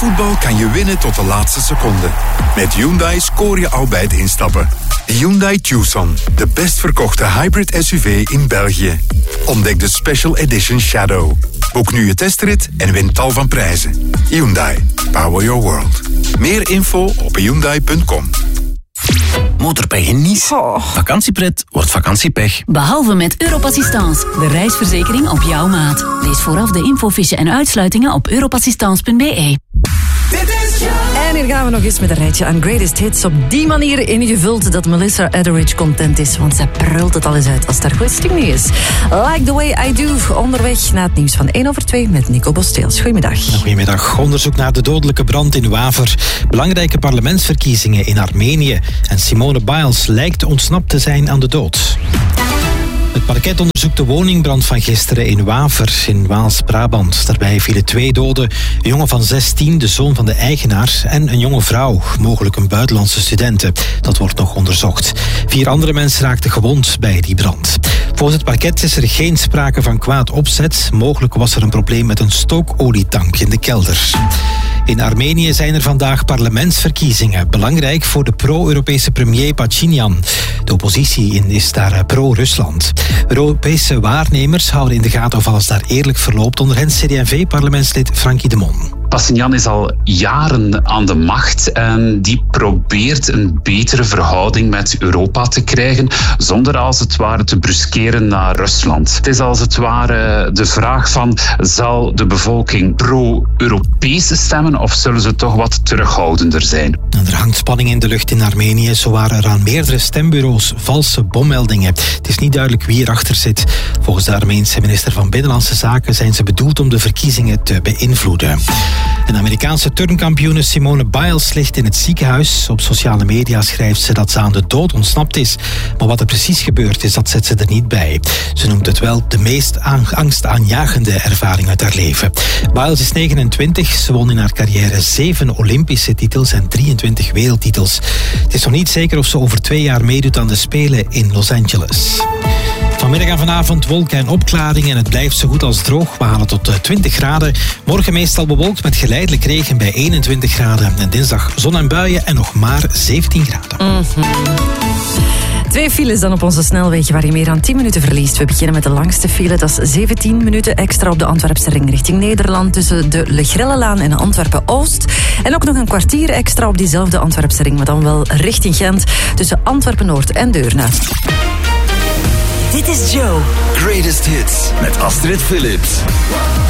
voetbal kan je winnen tot de laatste seconde. Met Hyundai scoor je al bij het instappen. Hyundai Tucson, de best verkochte hybrid SUV in België. Ontdek de Special Edition Shadow. Boek nu je testrit en win tal van prijzen. Hyundai, power your world. Meer info op hyundai.com. Motorpech in Nice. Vakantiepret wordt vakantiepech. Behalve met Europassistance, de reisverzekering op jouw maat. Lees vooraf de infofiche en uitsluitingen op europassistance.be. En hier gaan we nog eens met een rijtje aan greatest hits. Op die manier ingevuld dat Melissa Etheridge content is. Want zij prult het al eens uit als het haar goesting niet is. Like the way I do. Onderweg naar het nieuws van 1:02 met Nico Bosteels. Goedemiddag. Goedemiddag. Onderzoek naar de dodelijke brand in Waver. Belangrijke parlementsverkiezingen in Armenië. En Simone Biles lijkt ontsnapt te zijn aan de dood. Het parket onderzoekt de woningbrand van gisteren in Waver, in Waals-Brabant. Daarbij vielen 2 doden, een jongen van 16, de zoon van de eigenaar, en een jonge vrouw, mogelijk een buitenlandse studente. Dat wordt nog onderzocht. 4 andere mensen raakten gewond bij die brand. Volgens het parket is er geen sprake van kwaad opzet. Mogelijk was er een probleem met een stookolietank in de kelder. In Armenië zijn er vandaag parlementsverkiezingen. Belangrijk voor de pro-Europese premier Pachinian. De oppositie is daar pro-Rusland. Europese waarnemers houden in de gaten of alles daar eerlijk verloopt. Onder hen CD&V-parlementslid Frankie de Mon. Pachinian is al jaren aan de macht en die probeert een betere verhouding met Europa te krijgen, zonder als het ware te bruskeren naar Rusland. Het is als het ware de vraag van, zal de bevolking pro-Europees stemmen of zullen ze toch wat terughoudender zijn? Er hangt spanning in de lucht in Armenië. Zo waren er aan meerdere stembureaus valse bommeldingen. Het is niet duidelijk wie erachter zit. Volgens de Armeense minister van Binnenlandse Zaken zijn ze bedoeld om de verkiezingen te beïnvloeden. Een Amerikaanse turnkampioene Simone Biles ligt in het ziekenhuis. Op sociale media schrijft ze dat ze aan de dood ontsnapt is. Maar wat er precies gebeurd is, dat zet ze er niet bij. Ze noemt het wel de meest angstaanjagende ervaring uit haar leven. Biles is 29. Ze won in haar carrière 7 Olympische titels en 23 wereldtitels. Het is nog niet zeker of ze over 2 jaar meedoet aan de Spelen in Los Angeles. Vanmiddag en vanavond wolken en opklaringen en het blijft zo goed als droog. We halen tot 20 graden. Morgen meestal bewolkt met geleidelijk regen bij 21 graden. En dinsdag zon en buien en nog maar 17 graden. 2 files dan op onze snelweg waar je meer dan 10 minuten verliest. We beginnen met de langste file. Dat is 17 minuten extra op de Antwerpse ring richting Nederland tussen de Le Grellelaan en Antwerpen-Oost. En ook nog een kwartier extra op diezelfde Antwerpse ring, maar dan wel richting Gent tussen Antwerpen-Noord en Deurne. Dit is Joe. Greatest Hits met Astrid Phillips.